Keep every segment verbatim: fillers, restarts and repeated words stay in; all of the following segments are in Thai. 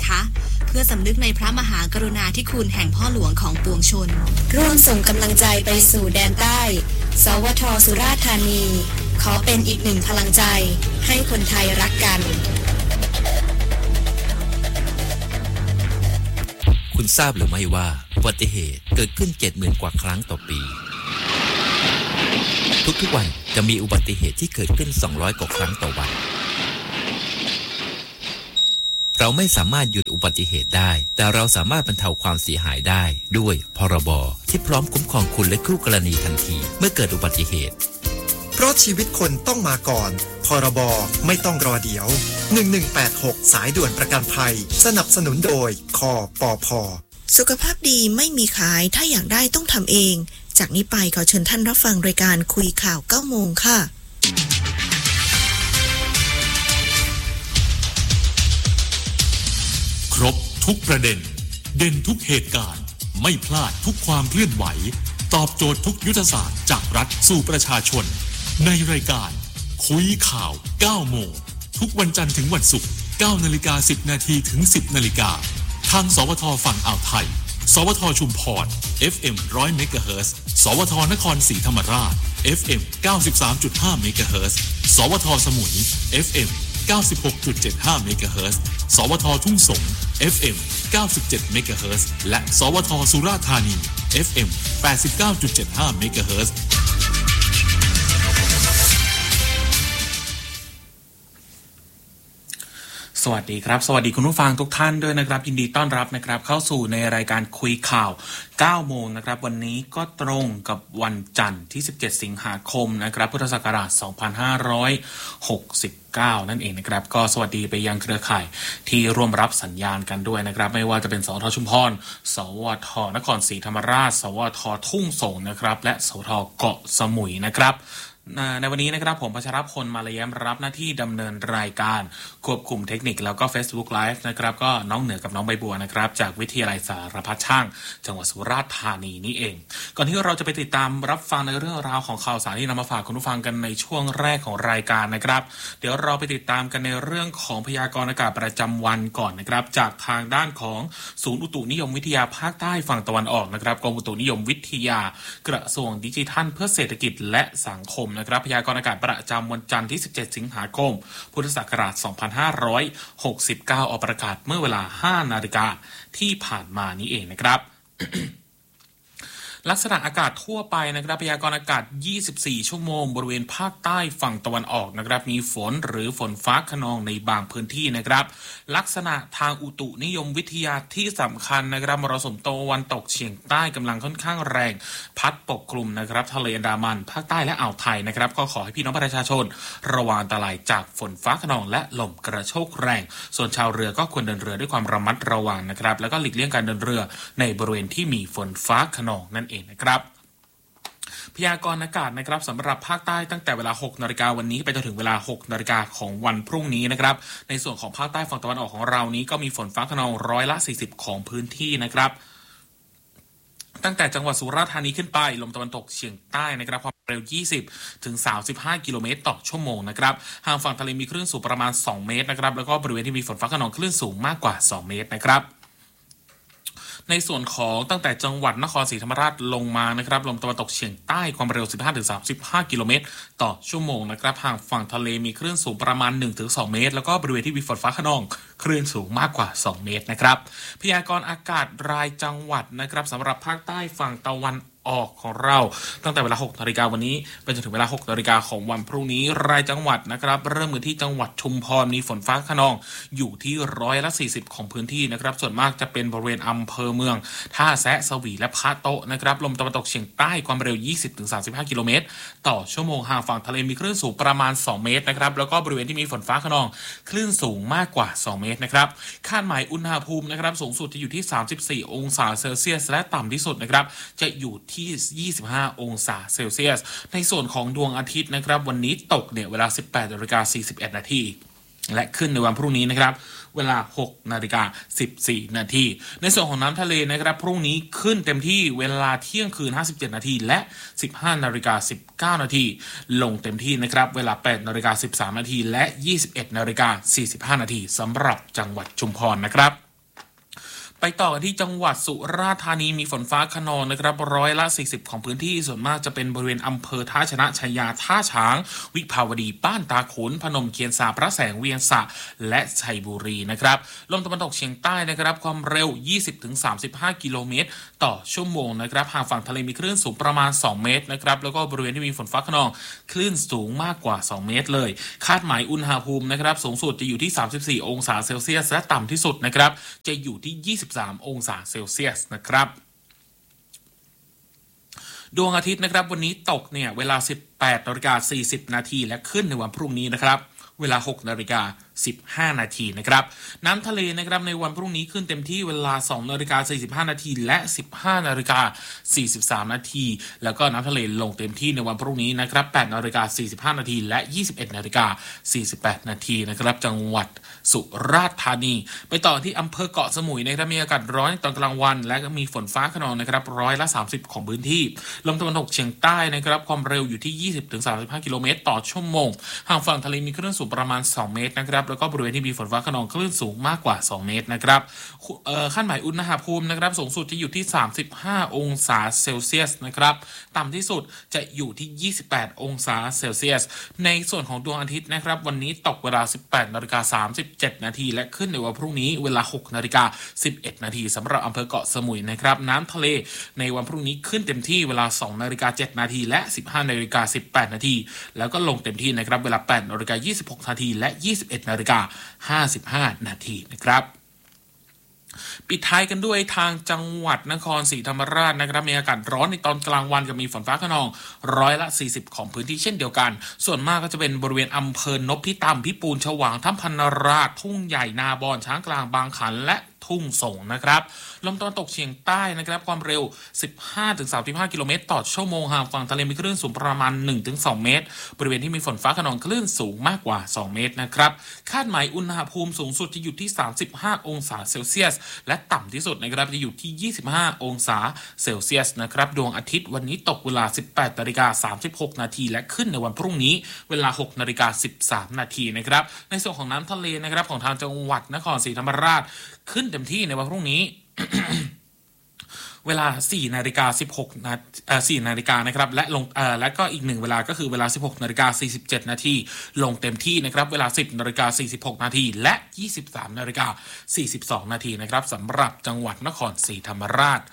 นะคะเพื่อสำนึกในพระมหากรุณาธิคุณแห่งพ่อหลวงของปวงชนร่วมส่งกำลังใจไปสู่แดนใต้สวทสุราษฎร์ธานีขอเป็นอีกหนึ่งพลังใจให้คนไทยรักกันคุณทราบหรือไม่ว่าอุบัติเหตุเกิดขึ้น เจ็ดหมื่น กว่าครั้งต่อปีทุกๆวันจะมีอุบัติเหตุที่เกิดขึ้นสองร้อยกว่าครั้งต่อวันเราไม่สามารถหยุดอุบัติเหตุได้แต่เราสามารถบรรเทาความเสียหายได้ด้วยพรบที่พร้อมคุ้มครองคุณและคู่กรณีทันทีเมื่อเกิดอุบัติเหตุเพราะชีวิตคนต้องมาก่อนพรบไม่ต้องรอเดี๋ยวหนึ่งหนึ่งแปดหกสายด่วนประกันภัยสนับสนุนโดยคปพ. สุขภาพดีไม่มีขายถ้าอยากได้ต้องทำเองจากนี้ไปขอเชิญท่านรับฟังรายการคุยข่าวเก้าโมงค่ะครบทุกประเด็นเด่นทุกเหตุการณ์ไม่พลาดทุกความเคลื่อนไหวตอบโจทย์ทุกยุทธศาสตร์จากรัฐสู่ประชาชนในรายการคุยข่าวเก้าโมงทุกวันจันทร์ถึงวันศุกร์เก้านาฬิกาสิบนาทีถึงสิบนาฬิกาทางสวทฝั่งอ่าวไทยสวทชุมพร เอฟ เอ็ม หนึ่งร้อยเมกะเฮิรตซ์สวทนครศรีธรรมราช เอฟ เอ็ม เก้าสิบสามจุดห้าเมกะเฮิรตซ์สวทสมุย เอฟ เอ็ม เก้าสิบหกจุดเจ็ดห้าเมกะเฮิรตซ์สวททุ่งสง เอฟ เอ็ม เก้าสิบเจ็ดเมกะเฮิรตซ์และสวทสุราษฎร์ธานี เอฟ เอ็ม แปดสิบเก้าจุดเจ็ดห้าเมกะเฮิรตซ์สวัสดีครับสวัสดีคุณผู้ฟังทุกท่านด้วยนะครับยินดีต้อนรับนะครับเข้าสู่ในรายการคุยข่าวเก้าโมงนะครับวันนี้ก็ตรงกับวันจันทร์ที่สิบเจ็ดสิงหาคมนะครับพุทธศักราชสองพันห้าร้อยหกสิบเก้านั่นเองนะครับก็สวัสดีไปยังเครือข่ายที่ร่วมรับสัญญาณกันด้วยนะครับไม่ว่าจะเป็นสวทชุมพรสวทนครศรีธรรมราชสวททุ่งสงนะครับและสวทเกาะสมุยนะครับในวันนี้นะครับผมพัชรพลมาลาย้มรับหน้าที่ดำเนินรายการควบคุมเทคนิคแล้วก็ Facebook Live นะครับก็น้องเหนือกับน้องใบบัวนะครับจากวิทยาลัยสารพัดช่างจังหวัดสุราษฎร์ธานีนี่เองก่อนที่เราจะไปติดตามรับฟังในเรื่องราวของข่าวสารที่นำมาฝากคุณผู้ฟังกันในช่วงแรกของรายการนะครับเดี๋ยวเราไปติดตามกันในเรื่องของพยากรณ์อากาศประจำวันก่อนนะครับจากทางด้านของศูนย์อุตุนิยมวิทยาภาคใต้ฝั่งตะวันออกนะครับกรมอุตุนิยมวิทยากระทรวงดิจิทัลเพื่อเศรษฐกิจและสังคมนะครับพยากรณ์อากาศประจำวันจันทร์ที่สิบเจ็ดสิงหาคมพุทธศักราชสองพันห้าร้อยหกสิบเก้าออกประกาศเมื่อเวลา ห้านาฬิกาที่ผ่านมานี้เองนะครับ ลักษณะอากาศทั่วไปนะครับพยากรณ์อากาศยี่สิบสี่ชั่วโมงบริเวณภาคใต้ฝั่งตะวันออกนะครับมีฝนหรือฝนฟ้าคะนองในบางพื้นที่นะครับลักษณะทางอุตุนิยมวิทยาที่สำคัญนะครับมรสุมตะวันตกเฉียงใต้กำลังค่อนข้างแรงพัดปกคลุมนะครับทะเลอันดามันภาคใต้และอ่าวไทยนะครับก็ขอให้พี่น้องประชาชนระวังอันตรายจากฝนฟ้าคะนองและลมกระโชกแรงส่วนชาวเรือก็ควรเดินเรือด้วยความระมัดระวังนะครับแล้วก็หลีกเลี่ยงการเดินเรือในบริเวณที่มีฝนฟ้าคะนองนั่นเองนะครับพยากรณ์อากาศนะครับสำหรับภาคใต้ตั้งแต่เวลา หกนาฬิกา วันนี้ไปจนถึงเวลา หกนาฬิกา ของวันพรุ่งนี้นะครับในส่วนของภาคใต้ฝั่งตะวันออกของเรานี้ก็มีฝนฟ้าคะนองร้อยละสี่สิบของพื้นที่นะครับตั้งแต่จังหวัดสุราษฎร์ธานีขึ้นไปลมตะวันตกเฉียงใต้นะครับความเร็วยี่สิบถึงสามสิบห้ากิโลเมตรต่อชั่วโมงนะครับห่างฝั่งทะเลมีคลื่นสูงประมาณสองเมตรนะครับแล้วก็บริเวณที่มีฝนฟ้าคะนองคลื่นสูงมากกว่าสองเมตรนะครับในส่วนของตั้งแต่จังหวัดนครศรีธรรมราชลงมานะครับลมตะวันตกเฉียงใต้ความเร็ว สิบห้าถึงสามสิบห้ากิโลเมตรต่อชั่วโมงนะครับห่างฝั่งทะเลมีคลื่นสูงประมาณ หนึ่งถึงสองเมตรแล้วก็บริเวณที่มีฝนฟ้าคะนองคลื่นสูงมากกว่าสองเมตรนะครับพยากรณ์อากาศรายจังหวัดนะครับสำหรับภาคใต้ฝั่งตะวันออกของเราตั้งแต่เวลา หกนาฬิกา วันนี้ไปจนถึงเวลา หกนาฬิกา ของวันพรุ่งนี้รายจังหวัดนะครับเริ่มกันที่จังหวัดชุมพรมีฝนฟ้าคะนองอยู่ที่ร้อยละสี่สิบของพื้นที่นะครับส่วนมากจะเป็นบริเวณอำเภอเมืองท่าแซะสวีและพะโตะนะครับลมตะวันตกเฉียงใต้ความเร็ว ยี่สิบถึงสามสิบห้ากิโลเมตรต่อชั่วโมงห่างฝั่งทะเลมีคลื่นสูงประมาณสองเมตรนะครับแล้วก็บริเวณที่มีฝนฟ้าคะนองคลื่นสูงมากกว่าสองเมตรนะครับคาดหมายอุณหภูมินะครับสูงสุดจะอยู่ที่สามสิบสี่องศาเซลเซียสและต่ำที่สุดนะครับจะอยู่ที่ยี่สิบห้าองศาเซลเซียสในส่วนของดวงอาทิตย์นะครับวันนี้ตกเนี่ยเวลา สิบแปดนาฬิกาสี่สิบเอ็ดนาทีและขึ้นในวันพรุ่งนี้นะครับเวลา หกนาฬิกาสิบสี่นาทีในส่วนของน้ำทะเลนะครับพรุ่งนี้ขึ้นเต็มที่เวลาเที่ยงคืนห้าสิบเจ็ดนาทีและ สิบห้านาฬิกาสิบเก้านาทีลงเต็มที่นะครับเวลา แปดนาฬิกาสิบสามนาทีและ ยี่สิบเอ็ดนาฬิกาสี่สิบห้านาทีสำหรับจังหวัดชุมพรนะครับไปต่อกันที่จังหวัดสุราษฎร์ธานีมีฝนฟ้าคะนองนะครับร้อยละสี่สิบของพื้นที่ส่วนมากจะเป็นบริเวณอำเภอท่าชนะชัยยาท่าช้างวิภาวดีบ้านตาขุนพนมเคียนสาพระแสงเวียงสะและชัยบุรีนะครับลมตะวันตกเฉียงใต้นะครับความเร็ว ยี่สิบถึงสามสิบห้า กิโลเมตรต่อชั่วโมงนะครับห่างฝั่งทะเลมีคลื่นสูงประมาณสองเมตรนะครับแล้วก็บริเวณที่มีฝนฟ้าคะนองคลื่นสูงมากกว่าสองเมตรเลยคาดหมายอุณหภูมินะครับสูงสุดจะอยู่ที่สามสิบสี่องศาเซลเซียสและต่ำที่สุดนะครับจะอยู่ที่ยี่สิบสามองศาเซลเซียสนะครับดวงอาทิตย์นะครับวันนี้ตกเนี่ยเวลา สิบแปดนาฬิกาสี่สิบ นาทีและขึ้นในวันพรุ่งนี้นะครับเวลา หกนาฬิกาสิบห้า นาทีนะครับน้ำทะเลนะครับในวันพรุ่งนี้ขึ้นเต็มที่เวลา สองนาฬิกาสี่สิบห้า นาทีและ สิบห้านาฬิกาสี่สิบสาม นาทีแล้วก็น้ำทะเลลงเต็มที่ในวันพรุ่งนี้นะครับ แปดนาฬิกาสี่สิบห้า นาทีและ ยี่สิบเอ็ดนาฬิกาสี่สิบแปด นาทีนะครับจังหวัดสุราษฎร์ธานีไปต่อที่อำเภอเกาะสมุยนะครับมีอากาศร้อนตอนกลางวันและก็มีฝนฟ้าคะนองนะครับร้อยละสามสิบของพื้นที่ลมตะวันตกเฉียงใต้นะครับความเร็วอยู่ที่ ยี่สิบถึงสามสิบห้า กิโลเมตรต่อชั่วโมงห่างฝั่งทะเลมีคลื่นสูงประมาณสองเมตรนะครับแล้วก็บริเวณที่มีฝนฟ้าคะนองคลื่นสูงมากกว่าสองเมตรนะครับเอ่อขั้นหมายอุณหภูมินะครับสูงสุดจะอยู่ที่สามสิบห้าองศาเซลเซียสนะครับต่ำที่สุดจะอยู่ที่ยี่สิบแปดองศาเซลเซียสในส่วนของดวงอาทิตย์นะครับวันนี้ตกเวลา สิบแปดนาฬิกาสามสิบเจ็ด นาทีและขึ้นในวันพรุ่งนี้เวลา หกนาฬิกาสิบเอ็ด นาทีสำหรับอำเภอเกาะสมุยนะครับน้ำทะเลในวันพรุ่งนี้ขึ้นเต็มที่เวลา สองนาฬิกาเจ็ด นาทีและ สิบห้านาฬิกาสิบแปด นาทีแล้วก็ลงเต็มที่นะครับเวลา แปดนาฬิกายี่สิบหก นาทีและ ยี่สิบเอ็ดนาฬิกาห้าสิบห้า นาทีนะครับปิดท้ายกันด้วยทางจังหวัดนครศรีธรรมราชนะครับมีอากาศร้อนในตอนกลางวันกับมีฝนฟ้าคะนองร้อยละสี่สิบของพื้นที่เช่นเดียวกันส่วนมากก็จะเป็นบริเวณอำเภอนพิตำพิปูนฉวางถ้ำพันราชทุ่งใหญ่นาบอนช้างกลางบางขันและทุ่งสงนะครับลมตะวันตกเฉียงใต้นะครับความเร็ว สิบห้าถึงสามสิบห้า กิโลเมตรต่อชั่วโมงห่างฝั่งทะเลมีคลื่นสูงประมาณ หนึ่งถึงสอง เมตรบริเวณที่มีฝนฟ้าคะนองคลื่นสูงมากกว่าสองเมตรนะครับคาดหมายอุณหภูมิสูงสุดจะอยู่ที่สามสิบห้าองศาเซลเซียสและต่ำที่สุดนะครับจะอยู่ที่ยี่สิบห้าองศาเซลเซียสนะครับดวงอาทิตย์วันนี้ตกเวลา สิบแปดนาฬิกาสามสิบหก นาทีและขึ้นในวันพรุ่งนี้เวลา หกนาฬิกาสิบสาม นาทีนะครับในส่วนของน้ำทะเลนะครับของทางจังหวัดนครศรีธรรมราชขึ้นเต็มที่ในวันพรุ่งนี้ เวลา สี่นาฬิกาสิบหก นาทีเอ่อ สี่นาฬิกานะครับและลงเอ่อและก็อีกหนึ่งเวลาก็คือเวลา สิบหกนาฬิกาสี่สิบเจ็ด นาทีลงเต็มที่นะครับเวลา สิบนาฬิกาสี่สิบหก นาทีและ ยี่สิบสามนาฬิกาสี่สิบสอง นาทีนะครับสำหรับจังหวัดนครศรีธรรมราช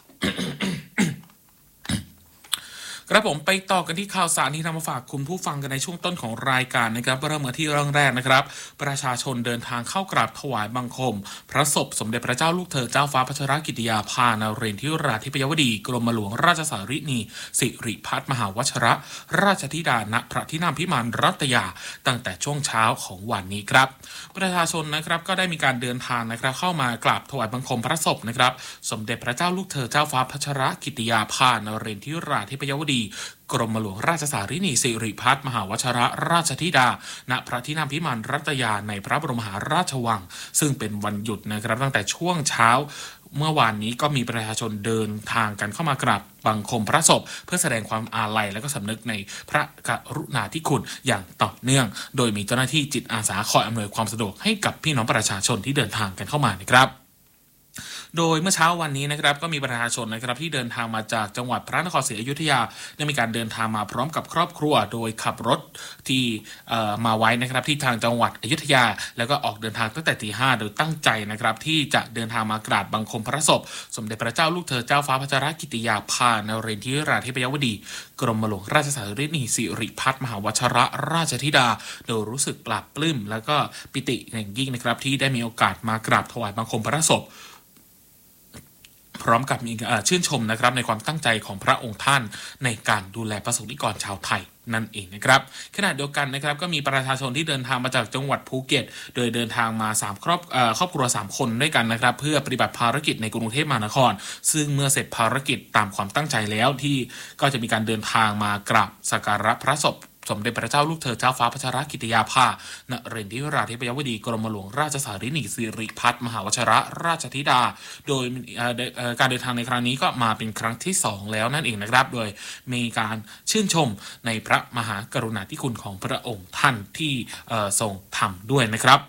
ครับผมไปต่อกันที่ข่าวสารที่นำมาฝากคุณผู้ฟังกันในช่วงต้นของรายการนะครับเริ่มมาที่เรื่องแรกนะครับประชาชนเดินทางเข้ากราบถวายบังคมพระศพสมเด็จพระเจ้าลูกเธอเจ้าฟ้าพัชรกิติยาภานเรนทิราธิปยวดีกรมหลวงราชสารินีสิริพัฒน์มหาวชรราชธิดาณพระที่นั่งพิมานรัตยาตั้งแต่ช่วงเช้าของวันนี้ครับประชาชนนะครับก็ได้มีการเดินทางนะครับเข้ามากราบถวายบังคมพระศพนะครับสมเด็จพระเจ้าลูกเธอเจ้าฟ้าพัชรกิติยาภานเรนทิราธิปยวดีกรมหลวงราชสารินีสิริพัฒน์มหาวชรราชธิดาณพระที่นั่งพิมานรัตยาในพระบรมมหาราชวังซึ่งเป็นวันหยุดนะครับตั้งแต่ช่วงเช้าเมื่อวานนี้ก็มีประชาชนเดินทางกันเข้ามากราบบังคมพระศพเพื่อแสดงความอาลัยและก็สำนึกในพระกรุณาธิคุณอย่างต่อเนื่องโดยมีเจ้าหน้าที่จิตอาสาคอยอำนวยความสะดวกให้กับพี่น้องประชาชนที่เดินทางกันเข้ามานะครับโดยเมื่อเช้าวันนี้นะครับก็มีประชาชนนะครับที่เดินทางมาจากจังหวัดพระนครศรีอยุธยาได้มีการเดินทางมาพร้อมกับครอบครัวโดยขับรถที่มาไว้นะครับที่ทางจังหวัดอยุธยาแล้วก็ออกเดินทางตั้งแต่ตีห้าโดยตั้งใจนะครับที่จะเดินทางมากราบบังคมพระศพสมเด็จพระเจ้าลูกเธอเจ้าฟ้าพัชรกิติยาภานเรนทิราธิปยวดีกรมหลวงราชสารินีสิริพัฒน์มหาวชรราชธิดาโดยรู้สึกปลาบปลื้มแล้วก็ปิติอย่างยิ่งนะครับที่ได้มีโอกาสมากราบถวายบังคมพระศพพร้อมกับมีชื่นชมนะครับในความตั้งใจของพระองค์ท่านในการดูแลประสบนิกรชาวไทยนั่นเองนะครับขณะเดียวกันนะครับก็มีประชาชนที่เดินทางมาจากจังหวัดภูเก็ตโดยเดินทางมาสามครอบครอบครัวสามคนด้วยกันนะครับเพื่อปฏิบัติภารกิจในกรุงเทพมหานครซึ่งเมื่อเสร็จภารกิจตามความตั้งใจแล้วที่ก็จะมีการเดินทางมากราบสักการะพระศพสมเด็จพระเจ้าลูกเธอเจ้าฟ้าพัชรกิติยาภานเรนทิราธิปยวดีกรมหลวงราชสารินีสิริพัฒน์มหาวชรราชธิดาโดยการเดินทางในครั้งนี้ก็มาเป็นครั้งที่สองแล้วนั่นเองนะครับโดยมีการชื่นชมในพระมหากรุณาธิคุณของพระองค์ท่านที่ทรงทำด้วยนะครับ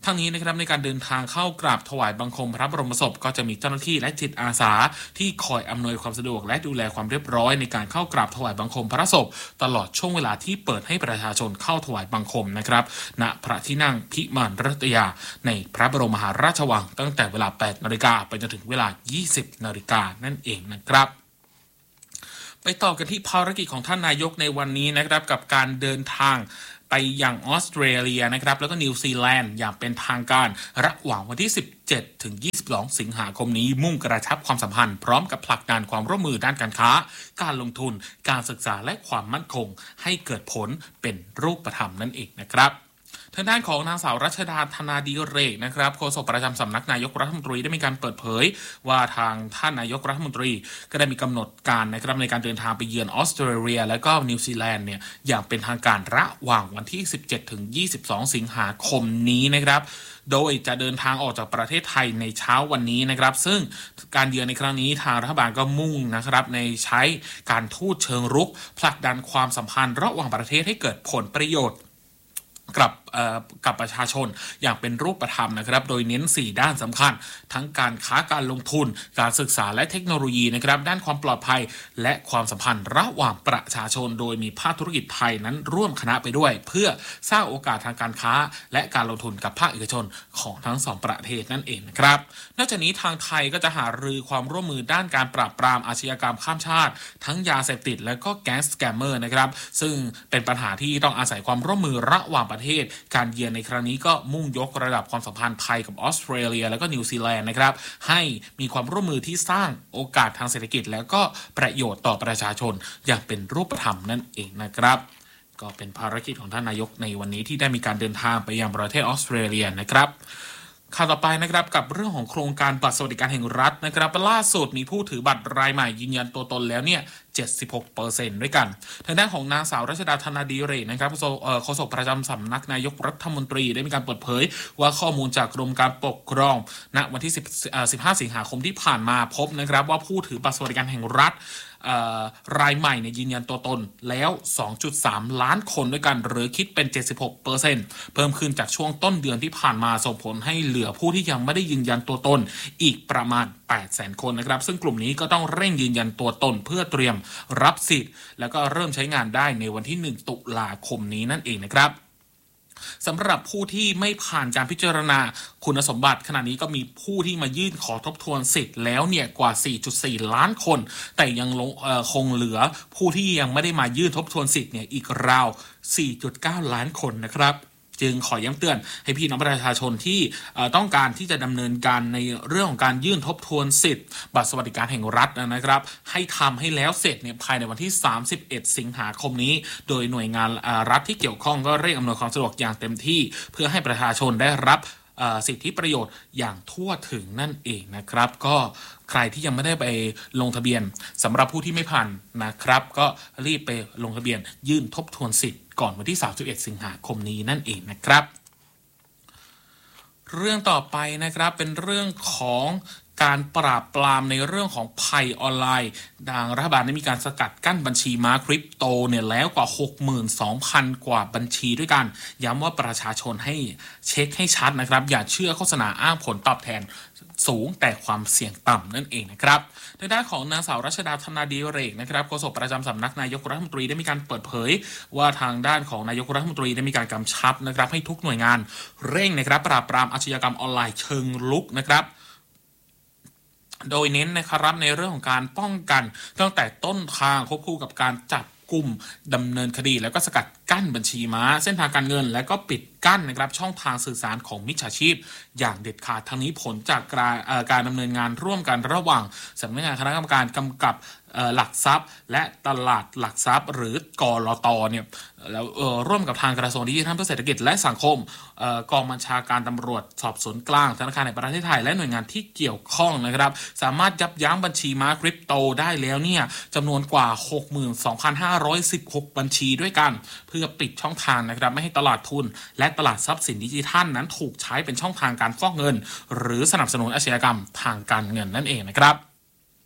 ทั้งนี้นะครับในการเดินทางเข้ากราบถวายบังคมพระบรมศพก็จะมีเจ้าหน้าที่และจิตอาสาที่คอยอำนวยความสะดวกและดูแลความเรียบร้อยในการเข้ากราบถวายบังคมพระศพตลอดช่วงเวลาที่เปิดให้ประชาชนเข้าถวายบังคมนะครับณพระที่นั่งพิมานรัตยาในพระบรมมหาราชวังตั้งแต่เวลา แปดนาฬิกา ไปจนถึงเวลา ยี่สิบนาฬิกานั่นเองนะครับไปต่อกันที่ภารกิจของท่านนายกในวันนี้นะครับกับการเดินทางไปยังออสเตรเลียนะครับแล้วก็นิวซีแลนด์อย่างเป็นทางการระหว่างวันที่สิบเจ็ดถึงยี่สิบสองสิงหาคมนี้มุ่งกระชับความสัมพันธ์พร้อมกับผลักดันความร่วมมือด้านการค้าการลงทุนการศึกษาและความมั่นคงให้เกิดผลเป็นรูปธรรมนั่นเองนะครับทางด้านของนางสาวรัชดาธนาดิเรกนะครับโฆษกประจำสำนักนายกรัฐมนตรีได้มีการเปิดเผยว่าทางท่านนายกรัฐมนตรีก็ได้มีกำหนดการนะครับในการเดินทางไปเยือนออสเตรเลียและก็นิวซีแลนด์เนี่ยอย่างเป็นทางการระหว่างวันที่สิบเจ็ดถึงยี่สิบสองสิงหาคมนี้นะครับโดยจะเดินทางออกจากประเทศไทยในเช้าวันนี้นะครับซึ่งการเยือนในครั้งนี้ทางรัฐบาลก็มุ่งนะครับในใช้การทูตเชิงรุกผลักดันความสัมพันธ์ระหว่างประเทศให้เกิดผลประโยชน์กับกับประชาชนอย่างเป็นรูปธรรมนะครับโดยเน้นสี่ด้านสำคัญทั้งการค้าการลงทุนการศึกษาและเทคโนโลยีนะครับด้านความปลอดภัยและความสัมพันธ์ระหว่างประชาชนโดยมีภาคธุรกิจไทยนั้นร่วมคณะไปด้วยเพื่อสร้างโอกาสทางการค้าและการลงทุนกับภาคเอกชนของทั้งสองประเทศนั่นเองนะครับนอกจากนี้ทางไทยก็จะหารือความร่วมมือด้านการปราบปรามอาชญากรรมข้ามชาติทั้งยาเสพติดและก็แก๊งสแกมเมอร์นะครับซึ่งเป็นปัญหาที่ต้องอาศัยความร่วมมือระหว่างประเทศการเยือนในครั้งนี้ก็มุ่งยกระดับความสัมพันธ์ไทยกับออสเตรเลียและก็นิวซีแลนด์นะครับให้มีความร่วมมือที่สร้างโอกาสทางเศรษฐกิจแล้วก็ประโยชน์ต่อประชาชนอย่างเป็นรูปธรรมนั่นเองนะครับก็เป็นภารกิจของท่านนายกในวันนี้ที่ได้มีการเดินทางไปยังประเทศออสเตรเลียนะครับข่าวต่อไปนะครับกับเรื่องของโครงการบัตรสวัสดิการแห่งรัฐนะครับล่าสุดมีผู้ถือบัตรรายใหม่ยืนยันตัวตนแล้วเนี่ย เจ็ดสิบหกเปอร์เซ็นต์ ด้วยกันทางด้านของนางสาวรัชดาธนาดิเรกนะครับโฆษกประจำสำนักนายกรัฐมนตรีได้มีการเปิดเผยว่าข้อมูลจากกรมการปกครองณวันที่สิบห้าสิงหาคมที่ผ่านมาพบนะครับว่าผู้ถือบัตรสวัสดิการแห่งรัฐรายใหม่เนี่ยยืนยันตัวตนแล้ว สองจุดสาม ล้านคนด้วยกันหรือคิดเป็น เจ็ดสิบหกเปอร์เซ็นต์ เพิ่มขึ้นจากช่วงต้นเดือนที่ผ่านมาส่งผลให้เหลือผู้ที่ยังไม่ได้ยืนยันตัวตนอีกประมาณ แปดแสน คนนะครับซึ่งกลุ่มนี้ก็ต้องเร่งยืนยันตัวตนเพื่อเตรียมรับสิทธิ์แล้วก็เริ่มใช้งานได้ในวันที่หนึ่งตุลาคมนี้นั่นเองนะครับสำหรับผู้ที่ไม่ผ่านการพิจารณาคุณสมบัติขณะนี้ก็มีผู้ที่มายื่นขอทบทวนสิทธิ์แล้วเนี่ยกว่า สี่จุดสี่ ล้านคนแต่ยังคงเหลือผู้ที่ยังไม่ได้มายื่นทบทวนสิทธิ์เนี่ยอีกราว สี่จุดเก้า ล้านคนนะครับจึงขอย้ำเตือนให้พี่น้องประชาชนที่ต้องการที่จะดำเนินการในเรื่องของการยื่นทบทวนสิทธิ์บัตรสวัสดิการแห่งรัฐนะครับให้ทำให้แล้วเสร็จเนี่ยภายในวันที่สามสิบเอ็ดสิงหาคมนี้โดยหน่วยงานรัฐที่เกี่ยวข้องก็เร่งอำนวยความสะดวกอย่างเต็มที่เพื่อให้ประชาชนได้รับสิทธิประโยชน์อย่างทั่วถึงนั่นเองนะครับก็ใครที่ยังไม่ได้ไปลงทะเบียนสำหรับผู้ที่ไม่ผ่านนะครับก็รีบไปลงทะเบียนยื่นทบทวนสิทธิ์ก่อนวันที่สามสิบเอ็ดสิงหาคมนี้นั่นเองนะครับเรื่องต่อไปนะครับเป็นเรื่องของการปราบปรามในเรื่องของภัยออนไลน์ทางรัฐบาลได้มีการสกัดกั้นบัญชีม้าคริปโตเนี่ยแล้วกว่า หกหมื่นสองพัน กว่าบัญชีด้วยกันย้ำว่าประชาชนให้เช็คให้ชัดนะครับอย่าเชื่อโฆษณาอ้างผลตอบแทนสูงแต่ความเสี่ยงต่ำนั่นเองนะครับในด้านของนางสาวรัชดาธนาดิเรกนะครับโฆษกประจำสำนักนายกรัฐมนตรีได้มีการเปิดเผยว่าทางด้านของนายกรัฐมนตรีได้มีการกำชับนะครับให้ทุกหน่วยงานเร่งนะครับปราบปรามอาชญากรรมออนไลน์เชิงรุกนะครับโดยเน้นนะครับในเรื่องของการป้องกันตั้งแต่ต้นทางควบคู่กับการจับกลุ่มดำเนินคดีแล้วก็สกัดกั้นบัญชีม้าเส้นทางการเงินและก็ปิดกั้นนะครับช่องทางสื่อสารของมิจฉาชีพอย่างเด็ดขาดทั้งนี้ผลจากการการดำเนินงานร่วมกันระหว่างสำนักงานคณะกรรมการกำกับหลักทรัพย์และตลาดหลักทรัพย์หรือกลต.เนี่ยแล้วร่วมกับทางกระทรวงดิจิทัลเพื่อเศรษฐกิจและสังคมกองบัญชาการตำรวจสอบสวนกลางธนาคารแห่งประเทศไทยและหน่วยงานที่เกี่ยวข้องนะครับสามารถยับยั้งบัญชีม้าคริปโตได้แล้วเนี่ยจำนวนกว่า หกหมื่นสองพันห้าร้อยสิบหก บัญชีด้วยกันเพื่อปิดช่องทางนะครับไม่ให้ตลาดทุนและตลาดทรัพย์สินดิจิทัลนั้นถูกใช้เป็นช่องทางการฟอกเงินหรือสนับสนุนอาชญากรรมทางการเงินนั่นเองนะครับ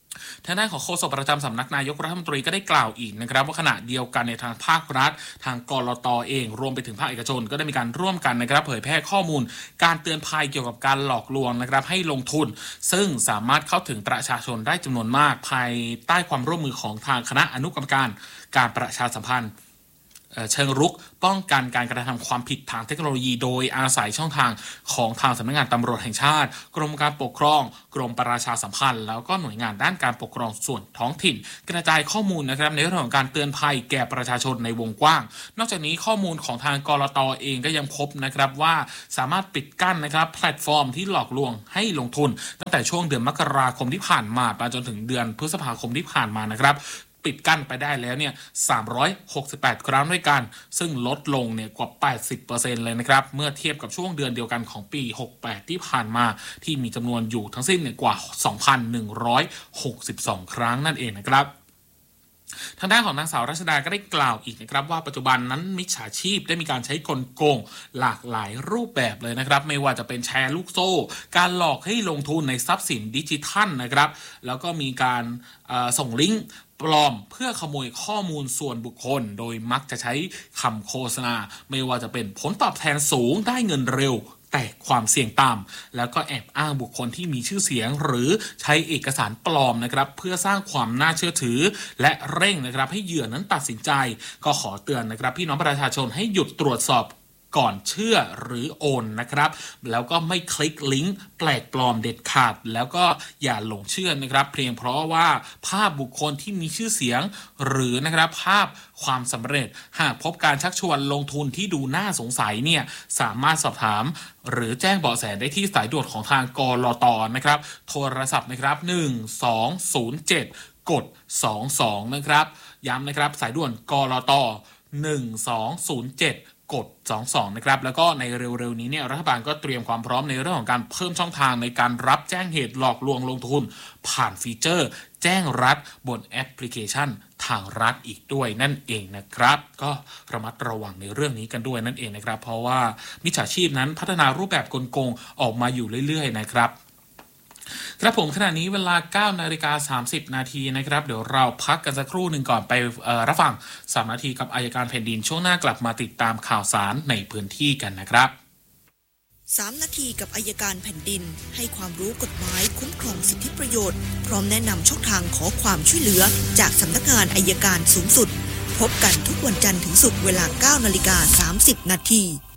ทางด้านของโฆษกประจำสำนักนายกรัฐมนตรีก็ได้กล่าวอีกนะครับว่าขณะเดียวกันในทางภาครัฐทางกลต.เองรวมไปถึงภาคเอกชนก็ได้มีการร่วมกันนะครับเผยแพร่ข้อมูลการเตือนภัยเกี่ยวกับการหลอกลวงนะครับให้ลงทุนซึ่งสามารถเข้าถึงประชาชนได้จำนวนมากภายใต้ความร่วมมือของทางคณะอนุกรรมการการประชาสัมพันธ์เชิงรุกป้องกันการกระทำความผิดทางเทคโนโลยีโดยอาศัยช่องทางของทางสำนักงานตำรวจแห่งชาติกรมการปกครองกรมประชาสัมพันธ์แล้วก็หน่วยงานด้านการปกครองส่วนท้องถิ่นกระจายข้อมูลนะครับในเรื่องของการเตือนภัยแก่ประชาชนในวงกว้างนอกจากนี้ข้อมูลของทางกลต.เองก็ยังพบนะครับว่าสามารถปิดกั้นนะครับแพลตฟอร์มที่หลอกลวงให้ลงทุนตั้งแต่ช่วงเดือนมกราคมที่ผ่านมาไปจนถึงเดือนพฤษภาคมที่ผ่านมานะครับปิดกั้นไปได้แล้วเนี่ยสามร้อยหกสิบแปดครั้งด้วยกันซึ่งลดลงเนี่ยกว่า แปดสิบเปอร์เซ็นต์ เลยนะครับเมื่อเทียบกับช่วงเดือนเดียวกันของปีหกสิบแปดที่ผ่านมาที่มีจำนวนอยู่ทั้งสิ้นเนี่ยกว่า สองพันหนึ่งร้อยหกสิบสอง ครั้งนั่นเองนะครับทางด้านของนางสาวรัชดาก็ได้กล่าวอีกนะครับว่าปัจจุบันนั้นมิจฉาชีพได้มีการใช้กลโกงหลากหลายรูปแบบเลยนะครับไม่ว่าจะเป็นแชร์ลูกโซ่การหลอกให้ลงทุนในทรัพย์สินดิจิทัลนะครับแล้วก็มีการส่งลิงก์ปลอมเพื่อขโมยข้อมูลส่วนบุคคลโดยมักจะใช้คำโฆษณาไม่ว่าจะเป็นผลตอบแทนสูงได้เงินเร็วแต่ความเสี่ยงต่ำแล้วก็แอบอ้างบุคคลที่มีชื่อเสียงหรือใช้เอกสารปลอมนะครับเพื่อสร้างความน่าเชื่อถือและเร่งนะครับให้เหยื่อนั้นตัดสินใจก็ขอเตือนนะครับพี่น้องประชาชนให้หยุดตรวจสอบก่อนเชื่อหรือโอนนะครับแล้วก็ไม่คลิกลิงก์แปลกปลอมเด็ดขาดแล้วก็อย่าหลงเชื่อนะครับเพียงเพราะว่าภาพบุคคลที่มีชื่อเสียงหรือนะครับภาพความสำเร็จหากพบการชักชวนลงทุนที่ดูน่าสงสัยเนี่ยสามารถสอบถามหรือแจ้งเบาะแสได้ที่สายด่วนของทางกลต.นะครับโทรศัพท์นะครับหนึ่งสองศูนย์เจ็ดกดสองสองนะครับย้ำนะครับสายด่วนกลต.หนึ่งสองศูนย์เจ็ดกดสองสองนะครับแล้วก็ในเร็วๆนี้เนี่ยรัฐบาลก็เตรียมความพร้อมในเรื่องของการเพิ่มช่องทางในการรับแจ้งเหตุหลอกลวงลงทุนผ่านฟีเจอร์แจ้งรัฐบนแอปพลิเคชันทางรัฐอีกด้วยนั่นเองนะครับก็ระมัดระวังในเรื่องนี้กันด้วยนั่นเองนะครับเพราะว่ามิจฉาชีพนั้นพัฒนารูปแบบกลโกงออกมาอยู่เรื่อยๆนะครับครับผมขณะนี้เวลา เก้านาฬิกาสามสิบนาทีนะครับเดี๋ยวเราพักกันสักครู่หนึ่งก่อนไปรับฟังสามนาทีกับอัยการแผ่นดินช่วงหน้ากลับมาติดตามข่าวสารในพื้นที่กันนะครับสามนาทีกับอัยการแผ่นดินให้ความรู้กฎหมายคุ้มครองสิทธิประโยชน์พร้อมแนะนำช่องทางขอความช่วยเหลือจากสำนักงานอัยการสูงสุดพบกันทุกวันจันทร์ถึงศุกร์เวลา เก้านาฬิกาสามสิบนาที